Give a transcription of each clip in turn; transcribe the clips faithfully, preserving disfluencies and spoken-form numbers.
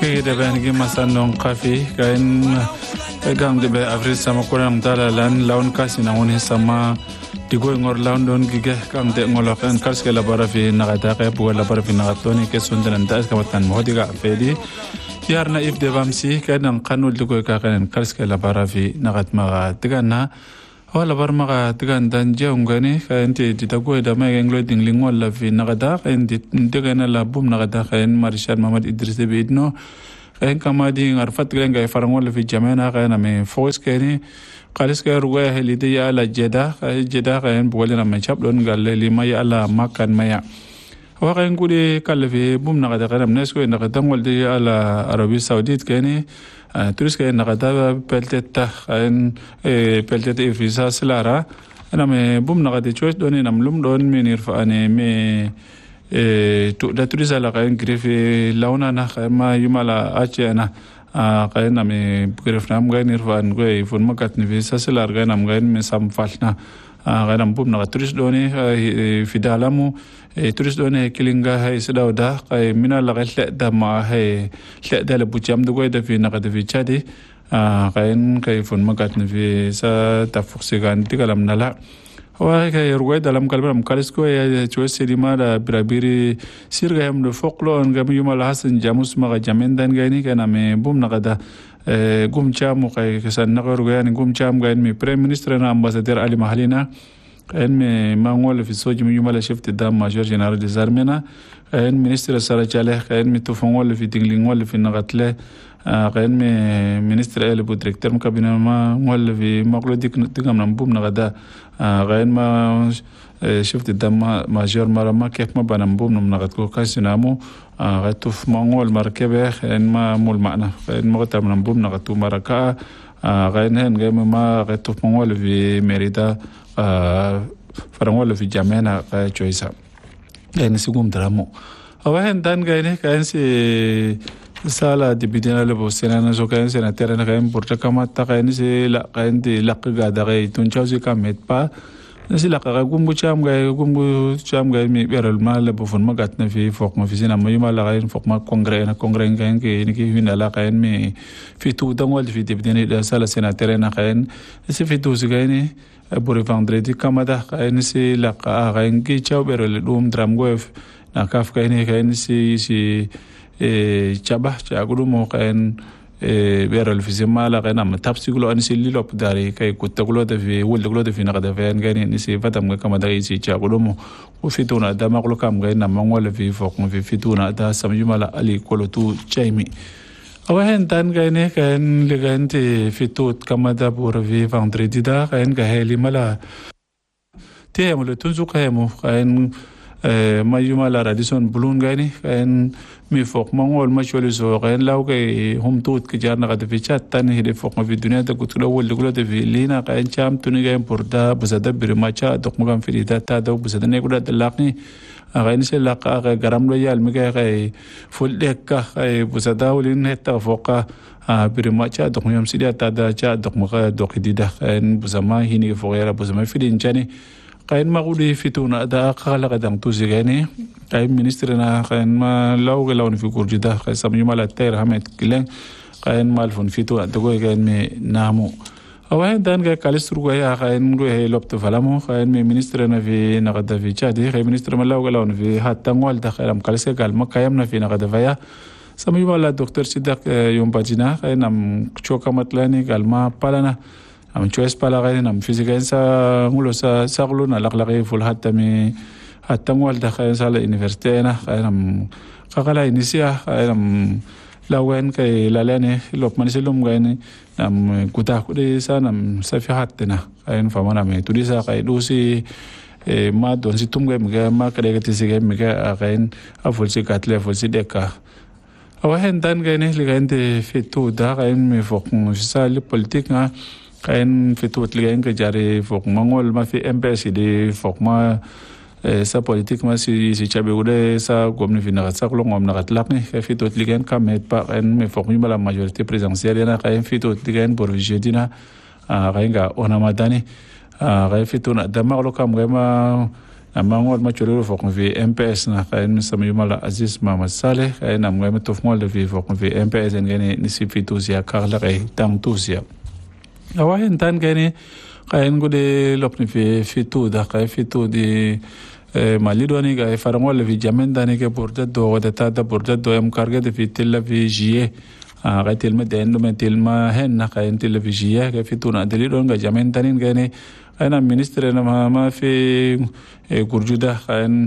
ke de ben gi masannon qafi kain gang de be afri sama kurang dala lan laun kasina woni sama digo ngor laun don gige kam de ngolo kan karske la barafi nagata ke bu la barafi nagatoni ke sundan tas kamatan modiga fedi yarna if de bamsi kanan qanul digo ka kan karske la barafi nagat maga tigana wala bar maga tigan dan jawngani kainti ditago da ma nglo dingling wala fi nagada kainti tigana la bum nagada kain marshal Muhammad Idris Bidno kain kamadi ngarfat ganga farangol fi jamana kaina me fos kani qalis ka ruwa helidi ya la jeda kay jeda kain bolena ma chablon galle li ma ya la makan maya wa kain kudi kalfi bum nagada kanam nesko nagada ngoldi ala Arabi Saudit kani turis kain nagada pelteta kain pelteta ifisa silara ana me bum nagada choice doni namlum don menir fa ane me tu da turis ala kain grifi launa na ma yumala achena kain ame grif nam gain irfan goi fun makat ni visa silar gain am gain me sam falna kain am bum nagada turis doni fidalamu turis doni kilinga hay sidawda kay mina la gel da ma hay le da le bujam do goy da fi nagada fi chadi kain kay fun makat ni fi sa tafuksigan tigalam nala wa kay ruway dalam kalbam kalisko ya choisi limada birabiri sirga ham do foklo on gam yumal hasan jamus maga jamendan gani kana me bum nagada gum chamu kay kasan nagaru gani gum cham gani mi prime minister na ambassadeur Ali Mahalina en me mangol fi soji mi yumala chef de major general des armées na en ministre Sara Jaleh en mi tofongol fi dinglingol fi nagatle en me ministre el bu directeur mu cabinet ma ngol fi maglo dik digam nam bum nagada en ma chef de major marama kek ma banam bum nam nagat ko kasinamu gatuf mangol markebe en ma mul maana en mo tam nam bum nagatu maraka en hen gam ma gatuf mangol fi merida farangol fi jamena ka choisa en sigum dramo awen dan gaine kain si sala di bidina le bosena na so kain sena terena kain porta kama ta kain si la kain di laqga da gai tun chausi kamet pa si la ka gumbu cham gai gumbu cham gai mi beral ma le bofon magat na fi fok ma fi sina ma yuma la kain fok ma kongre na kongre kain ke ni ki hina la kain mi fi tu dangol fi di bidina da sala sena terena kain si fi tu si gaine buri vendredi kamada kain si la ka kain ki chau beral dum dram gof na kaf kain kain si si e chaba chagulu mo kain e beral fi semala kain am tapsigulo an si lilop dari kay kutagulo da fi wulgulo da fi na da fen kain ni si fatam ga kamada si chagulu mo o fituna da maklo kam kain na mangol fi fok mo fi fituna da samjumala ali kolotu chaimi awen tan gaine kan legante fitot kamada por vi vendredi da kan ga heli mala te mo le tunzu kaymo kan mayuma la radison bulun gaine kan mi fok mangol machole so kan law ke hum tot ke jarna ga de chat tan hede fok ma fi dunya da kutlo wol gulo de fi lina kan cham tuni ga porda busada bir macha dok mo kan fi da ta do busada ne guda dalaqni غين سلاقة غرام ليال مجا فول دكا بوسدا ولين هتا فوقا برماچا دخم يوم سيدا تادا چا دخم غا دوق ديدا غين بوسما هيني فوغيرا بوسما فيدين جاني غين ما غودي فيتونا دا خالا غدان توزي غيني غين منسترنا غين ما لو غلاون في كورجدا غين سام يمالا تير حمد كلين غين مالفون فيتو دغوي غين مي نامو awen dan ga kalistru ga khain ru he lopto falamo khain mi ministre na fi nagada fi chadi khain ministre malaw galon fi hatta ngol da khalam kalse gal makayam na fi nagada vaya sami wala docteur sidak yom pagina khain am choka matlani galma palana am choes pala khain am physique sa ngulo sa saglo na laklaqi ful hatta mi hatta ngol da khain sala université na khain am kakala inisia khain am lawen kay lalane lop man silum gaini nam kuta kudi sa nam safi hatna kain famana me tudisa kay dusi e ma don si tumga mga ma kade gati sige mga kain afol si katle afol si deka awen dan gaini ligante fitu da kain me fok sa li politik nga kain fitu tligain ka jare fok mangol ma fi embassy de fok ma sa politik ma si si chabe ude sa gomni fina sa ko ngom na katlak ni ka fitot ligen kamet pa en me fok mi mala majorité présidentielle na ka en fitot ligen por jedina a renga ona madani a ka fituna da maglo kam ga ma amma ngol ma cholo fo fi M P S na kain sama yumala Aziz Mama Saleh kain am ngam tof ngol fi fo fi M P S ngene ni sifitu sia karla kai tang tu sia awa hen tan gene kain gode lopni fi fitu da kai fitu di malidoni ga farangol fi jamenda ni ke porta do wada ta da porta do am karga de fi tilla fi jie a tilma de endo tilma hen na kain tilla fi jie ke fitu na delidon ga jamenda ni gene kain ministre na ma fi gurjuda kain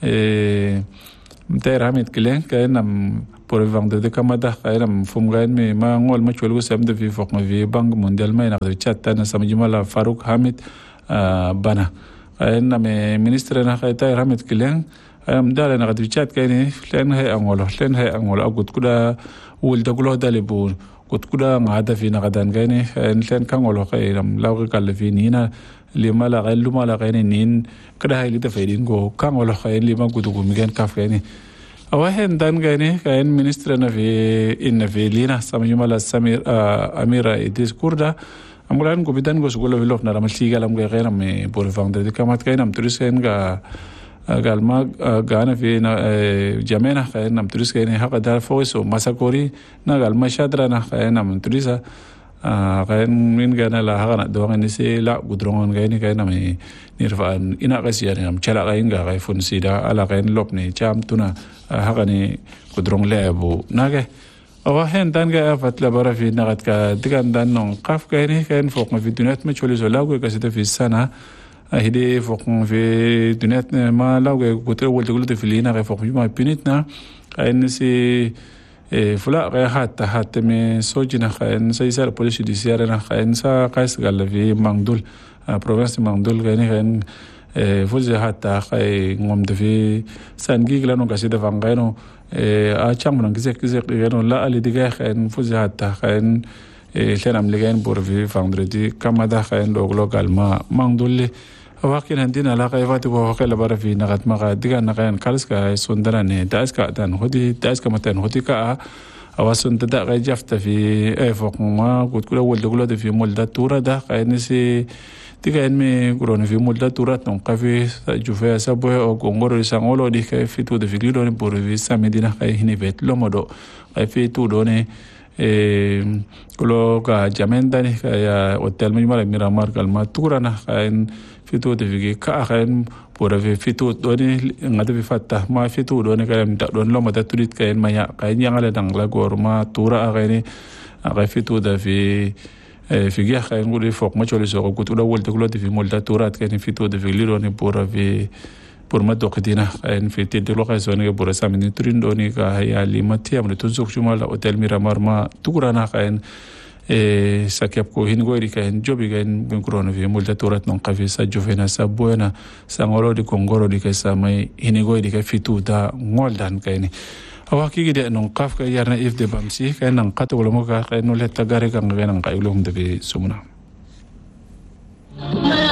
mtay Hamid Kilen kain am pour vendre de kamada kain am fum gain me ma ngol ma chwel sam de fi fok ma fi bank mondial mai na chatta na samjimala Farouk Hamid bana kain na me ministre na kaitay Hamid Kilen am dala na gadu chat kain len hay angolo len hay angolo agut kuda wul da gulo dalibu gut kuda ngada fi na gadan kain len kangolo kain am law kal fi nina lima la galu mala kain nin kada hay lita fedin go kangolo kain lima gudu gumigen kaf kain awahen dan kain kain ministre na fi in fi lina samjumala Samir Amira Idris Kurda amulan go bidan go sugolo vilof na ramal sigalam ga kain me por vendre de kamat kain am turisen ga galma gana fi na jamena kain am turis kain haqa dar foiso masakori na galma shadra na kain am turisa kain min gana la haqa na doang ni se la gudrongon kain kain me nirfan ina qasiya ni am chala kain ga kai fun sida ala kain lop ni cham tuna haqa ni gudrong lebu nage awa hen dan ga afat la bara fi nagat ka digan dan non qaf kain kain fok ma fi dunat ma choli so lagu ka sita fi sana هدي فوق في دنيتنا ما لو قلت أول تقولت في لينا غير فوق ما بينتنا إنسي فلا غير حتى حتى من سوجنا خاين سيسار بوليس جديسيارنا خاين سا قاس قال في مانغدول بروفنس مانغدول غني خاين فوز حتى خاي ngomde في سانجي لانو كاسيدا فانغينو أشام من كذا كذا غيرو لا اللي دقيقة خاين فوز حتى خاين لأن أمليكين بورفي فاندردي كما ده خاين لوغلو قالما مانغدول واقعا عندنا علاقة فاتي وقال برا في نغت مغا ديغا نغان كالسكا سندراني داسكا دان هودي داسكا متان هودي كا أو سنددا غي جافتا في اي فوق ما قلت كل أول دقلو في مولدا تورا دا قاينسي ديغا انمي قرون في مولدا تورا نونقا في جوفيا سابوه أو قنغورو لسانغولو دي كاي في تو دفي ليدوني بورفي سامدينا كاي هني بيت لومودو كاي في تو دوني كلو كا جامنداني كاي اوتيل مجمال ميرامار كالما تورا كاين fitu de vigi ka khain pura vi fitu doni ngada vi fatta ma fitu doni kalam ta don lo mata tulit kain maya kain yang ala dang la gorma tura akaini aga fitu da vi figi khain gudi fok ma choli so ko tuda wol tulo de vi molta turat kain fitu de vi lironi pura vi por ma doqdina kain fiti de lo khaison ge pura samini turin doni ka ya limati amne tunzuk shumala hotel miramar ma turana kain e sakep ko hin goyri kain jobi kain ben krono vi multa turat non qafi sa jofena sa buena sa ngoro di kongoro di kaisa mai hin goyri ka fitu da ngoldan kaini awaki gide non qaf ka yarna if de bamsi kain nan qat wala mo ka kain no letta gare kan ngan kan ilum de sumuna